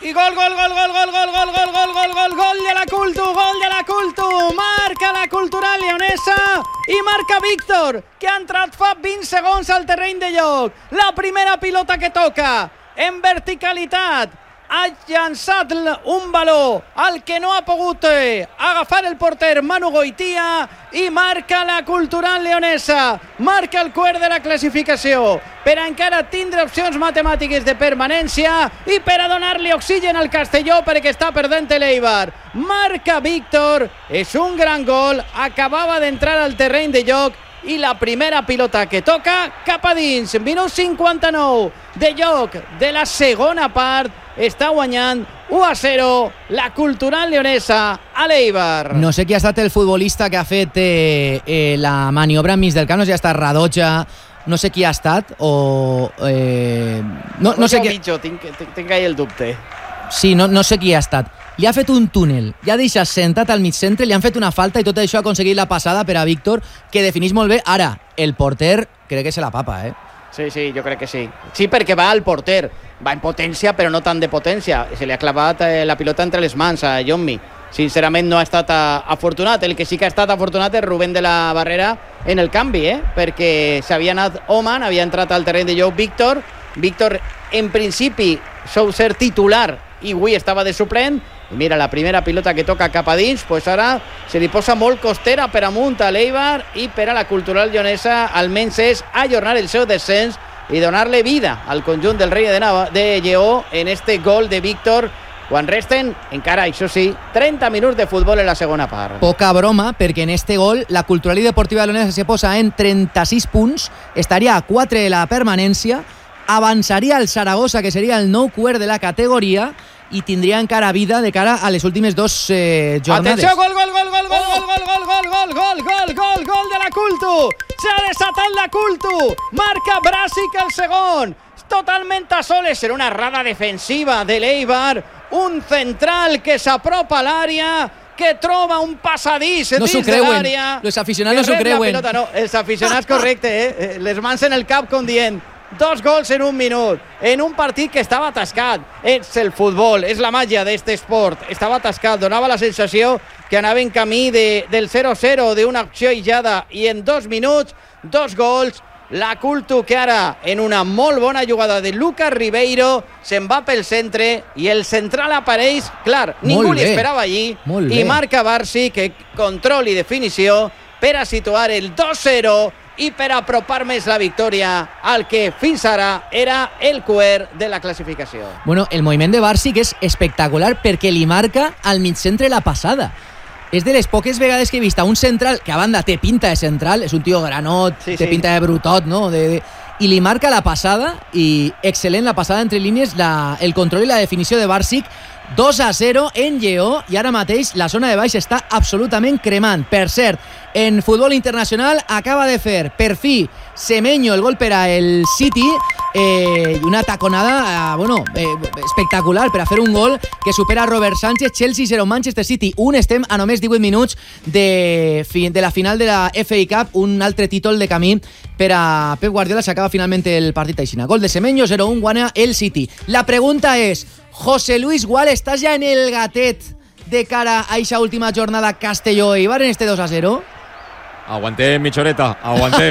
i gol de la Cultu, marca la Cultural Leonesa i marca Víctor, que ha entrat fa 20 segons al terreny de joc. La primera pilota que toca en verticalitat, ha llançat un baló al que no ha pogut agafar el porter Manu Goitia i marca la Cultural Leonesa, marca el quart de la classificació per encara tindre opcions matemàtiques de permanència i per a donar-li oxigen al Castelló perquè està perdent l'Eibar. Marca Víctor, és un gran gol, acabava d'entrar al terreny de joc i la primera pilota que toca cap a dins. Minut 59 de joc de la segona part, està guanyant 1-0 la Cultural Leonesa a l'Eibar. No sé qui ha estat el futbolista que ha fet la maniobra enmig del camp, no sé si ha estat Radoja, no sé qui ha estat o... no sé qui... Tinc ahí el dubte. Sí, no sé qui ha estat. Li ha fet un túnel, li ha deixat sentat al mig centre, li han fet una falta i tot això ha aconseguit la passada per a Víctor, que defineix molt bé. Ara, el porter crec que se la papa, Sí, jo crec que sí. Sí, perquè va al porter. Va en potència, però no tant de potència. Se li ha clavat la pilota entre les mans a Jonmi. Sincerament no ha estat afortunat. El que sí que ha estat afortunat és Rubén de la Barrera en el canvi, perquè s'havia anat Oman, havia entrat al terreny de joc Víctor. Víctor, en principi, sol ser titular i avui estava de suplent. I mira, la primera pilota que toca cap a dins, pues ara se li posa molt costera per amunt a l'Eibar i per a la Cultural Leonesa almenys és ajornar el seu descens i donar-li vida al conjunt del Rei de Lleó en este gol de Víctor, quan resten encara, això sí, 30 minuts de futbol en la segona part. Poca broma, perquè en este gol la Cultural i Deportiva Leonesa se posa en 36 punts, estaria a 4 de la permanència, avançaria el Saragossa, que seria el nou quart de la categoria, i tindria encara vida de cara a les últimes dos jornades. Atenció, gol de la Cultu. S'ha desatat la Cultu. Marca Bràsic el segon. Totalment a soles. Serà una errada defensiva de l'Eibar. Un central que s'apropa a l'àrea, que troba un passadís dins de l'àrea. Los aficionats no s'ho creuen. Els aficionats, correcte, les mans en el cap com dient 2 gols en un minut, en un partit que estava atascat. És el futbol, és la màgia d'este esport. Estava atascat, donava la sensació que anava en camí del 0-0, d'una acció aïllada, i en 2 minuts, 2 gols. La Cultu, que ara, en una molt bona jugada de Lucas Ribeiro, se'n va pel centre i el central apareix, clar, ningú li esperava allí, i marca Barsi, que control i definició per a situar el 2-0 i per apropar més la victòria al que fins ara era el quart de la classificació. Bueno, el moviment de Bàrsic és espectacular perquè li marca al mig centre la passada. És de les poques vegades que he vist a un central, que a banda té pinta de central, és un tio granot, té pinta de brutot, no? I li marca la passada, i excel·lent la passada entre línies, el control i la definició de Bàrsic. 2-0 en Lleó, i ara mateix la zona de baix està absolutament cremant. Per cert, en futbol internacional acaba de fer per fi Semenyo el gol per a el City, i una taconada espectacular per a fer un gol que supera Robert Sánchez. Chelsea 0, Manchester City 1. Estem a només 18 minuts de la final de la FA Cup, un altre títol de camí per a Pep Guardiola. S'acaba finalment el partit així. Gol de Semenyo, 0-1, guanya el City. La pregunta és: José Luis Gual, ¿estás ya en el gatet de cara a esa última jornada Castelló-Eibar en este 2-0? Aguantem, Michoreta, aguantem.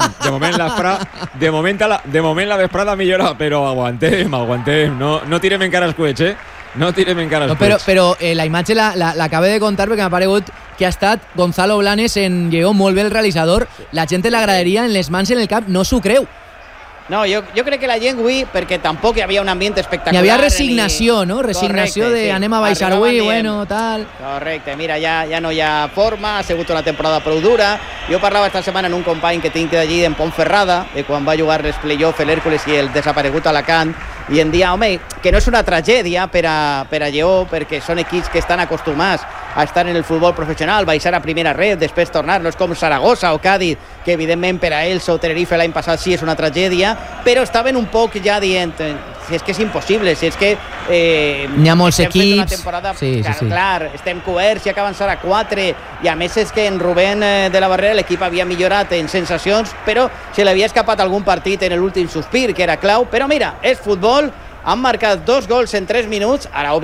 De moment la vesprada ha millorat, però aguantem. No tirem encara escuets, No tirem encara escuets. Però la imatge l'acabé de contar perquè m'ha paregut que ha estat Gonzalo Blanes en Lleó, molt bé el realitzador. La gent l'agradaria en les mans en el cap, no s'ho creu. No, jo crec que la gent avui, perquè tampoc hi havia un ambient espectacular. Hi havia resignació, no? Resignació de anem a baixar avui, bueno, tal. Correcte, mira, ja no hi ha forma, ha sigut una temporada prou dura. Jo parlava esta setmana amb un company que tinc d'allí en Pontferrada, de quan va jugar els play-off l'Hèrcules i el desaparegut Alacant, i em dia, home, que no és una tragèdia per a Lleó, perquè són equips que estan acostumats a estar en el futbol professional, baixar a primera red, després tornar, no és com Saragossa o Cádiz, que evidentment per a ells o Tenerife l'any passat sí és una tragèdia, però estaven un poc ja dient, si és que és impossible, si és que n'hi ha molts equips, una temporada, clar, estem coberts i acaben ser a 4, i a més és que en Rubén de la Barrera l'equip havia millorat en sensacions, però se li havia escapat algun partit en l'últim sospir, que era clau. Però mira, és futbol, han marcat 2 gols en 3 minuts, ara